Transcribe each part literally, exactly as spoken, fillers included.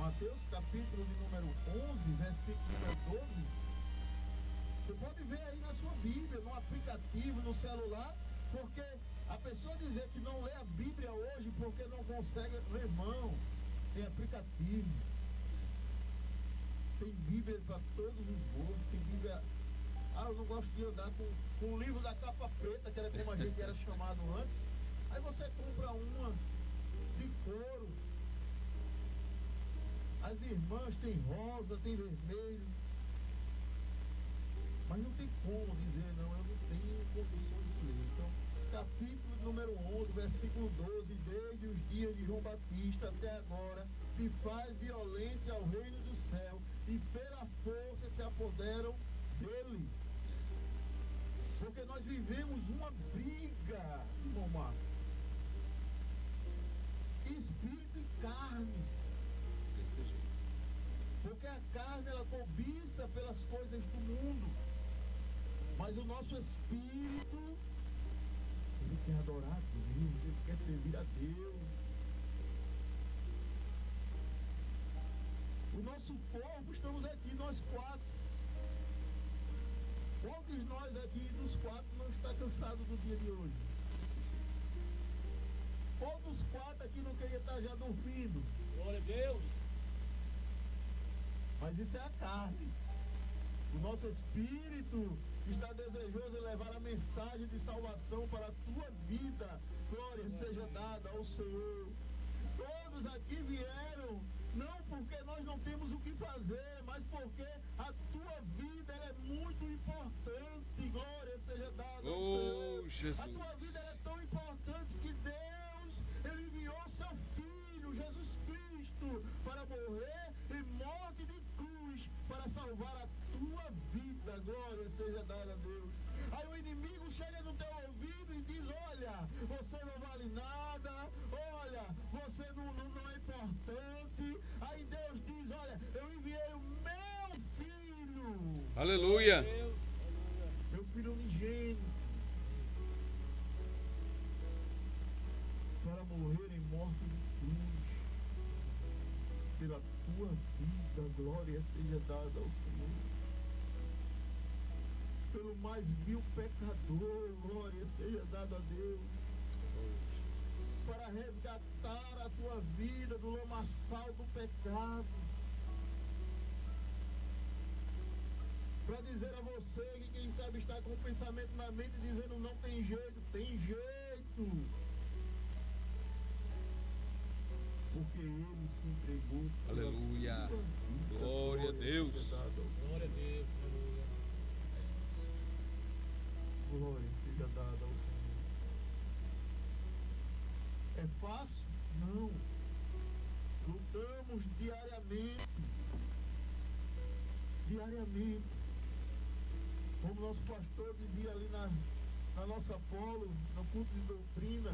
Mateus, capítulo de número onze, versículo número doze. Você pode ver aí na sua Bíblia, no aplicativo, no celular, porque a pessoa dizer que não lê a Bíblia hoje porque não consegue, meu irmão, tem aplicativo, tem Bíblia para todos os gostos, tem Bíblia. Ah, eu não gosto de andar com, com o livro da capa preta, que era como a gente era chamado antes. Aí você compra uma de couro. As irmãs têm rosa, tem vermelho. Mas não tem como dizer, não, eu não tenho condições de ler. Então, capítulo número onze, versículo doze, desde os dias de João Batista até agora, se faz violência ao reino do céu, e pela força se apoderam dele. Porque nós vivemos uma briga, irmão Marcos, espírito e carne. Porque a carne, ela cobiça pelas coisas do mundo, mas o nosso espírito, ele quer adorar a Deus, ele quer servir a Deus. O nosso corpo, estamos aqui, nós quatro. Quantos de nós aqui, dos quatro, não está cansado do dia de hoje? Qual dos quatro aqui não queria estar já dormindo? Glória a Deus. Mas isso é a carne. O nosso espírito está desejoso de levar a mensagem de salvação para a tua vida. Glória seja dada ao Senhor. Todos aqui vieram, não porque nós não temos o que fazer, mas porque a tua vida ela é muito importante. Glória seja dada ao Oh, Senhor. Jesus. A tua vida ela é tão importante que Deus, ele enviou seu Filho, Jesus Cristo, para morrer em morte de cruz, para salvar a tua vida. Glória seja dada a Deus. Aí o inimigo chega no teu ouvido e diz: olha, você não vale nada, olha, você não, não, não é importante. Aí Deus diz: olha, eu enviei o meu filho, Aleluia. meu filho unigênito, para morrer em morte de cruz pela tua vida. Glória seja dada ao Senhor. Pelo mais vil pecador, glória seja dada a Deus. Para resgatar a tua vida do lamaçal do pecado. Para dizer a você que quem sabe está com o pensamento na mente dizendo não tem jeito, tem jeito. Porque ele se entregou. Aleluia. Glória a Deus. Glória a Deus. Glória seja dada ao Senhor. É fácil? Não. Lutamos diariamente. Diariamente. Como nosso pastor dizia ali na, na nossa polo, no culto de doutrina.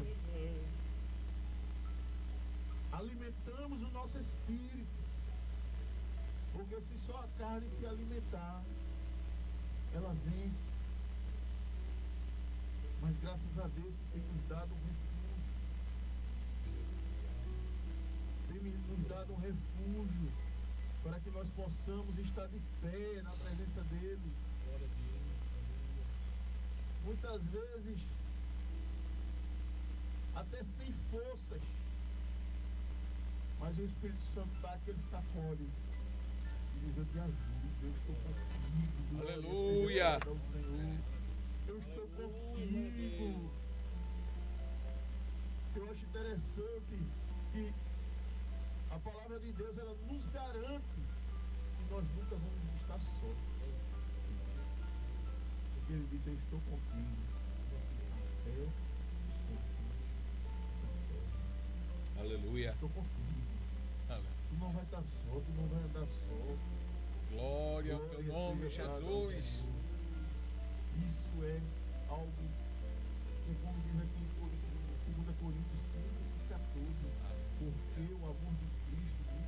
Alimentamos o nosso espírito. Porque se só a carne se alimentar, ela vence. Mas graças a Deus que tem nos dado um refúgio. Tem nos dado um refúgio para que nós possamos estar de pé na presença dele. Muitas vezes até sem forças, mas o Espírito Santo está aquele sacode e diz: eu te ajudo, eu estou contigo. Aleluia. Eu estou contigo. Eu acho interessante que a palavra de Deus, ela nos garante que nós nunca vamos estar sós. Porque ele disse: eu estou contigo. Eu Aleluia. estou contigo. Tu não vai estar só, tu não vai andar só. Glória ao teu nome, Jesus. Isso é algo que, como diz aqui em dois Coríntios cinco, catorze, porque o amor de Cristo nos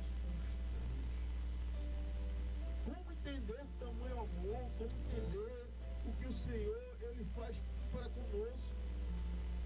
constrange. Como entender tamanho amor? Como entender o que o Senhor ele faz para conosco?